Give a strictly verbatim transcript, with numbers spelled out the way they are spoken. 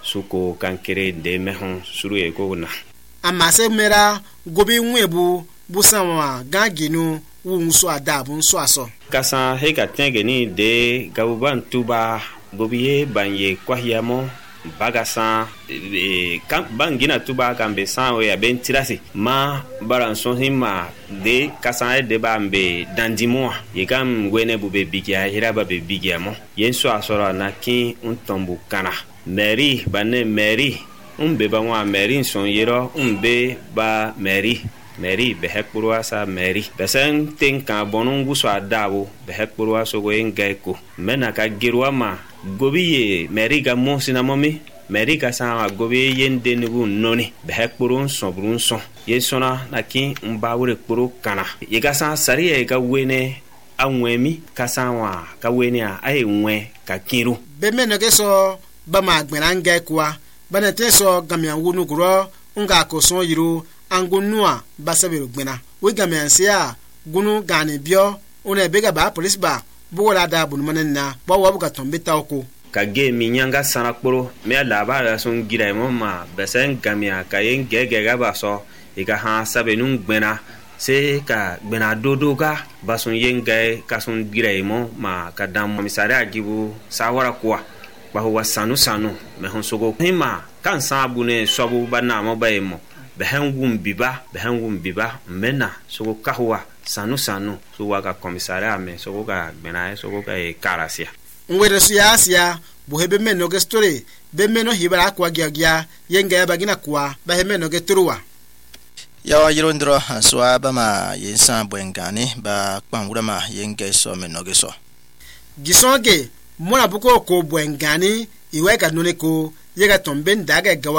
suko kankere de mehon suru e ko na amase mera gobi nwebu busanwa ganginu wunso adabu nso aso kasa he ka tengeni de gabuban tuba gobiye banye kwahiamo bagasa e kan bangina tuba kambe sanwe ya bentirasi ma baranson hima de kasa de bambe dandimo ye kam wene bube bigia hiraba be bigia mo yenso asoro na kin untombu kana mary bane mary umbe banwa mary son yero umbe ba mary mary be hekpuru asa mary besen tenka bonungu so adabo be hekpuru aso go engeko mena ka girwa ma gobiye mary ga mo sinamomi mary ka sa gobiye yende nugu noni be hekpuru son brun son yesona na kin mbawure kpuru kana yiga sa sariye ga wene anwemi kasanwa ka wene a ai nwe ka kiru be menoge so ba ma gbenanga kwa bana teso gamya wonu gro nga ko son yiru angunua basabero gbena we gamiansia gunu gane bio ona bega ba police ba bola da bunu manana ba wa buka tombeta oko kage minyanga sanakporo me la ba la son gira mama besen gamia kayen gege ga ba so e ka ha sabenu gbena se ka gbena dodoga basun yenga ka son gira mo ma ka dam misare agibu sawara kwa ba ho wasanu sanu me hon sogo hima kan sabune sobu bana mo ba emo behangum biba behangum biba mena soko kahwa sanu sanu so waka komisaria me soko ka benae soko ka e karasia ngwere siasia bohebe meno ge story be meno hibara kwa giagia yenga bagina kwa ba hemeno ge turuwa ya yirondro aswa ba ma yensa bwengani ba kpanwura ma yenga so meno ge so gisonge mona buko ko bwengani iwe ka none ko yega tombe ndaga gawa